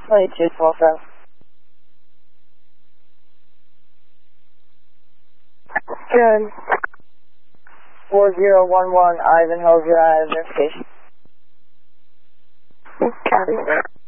2247. 10. 4011 Ivanhoe Drive, verification. Copy that.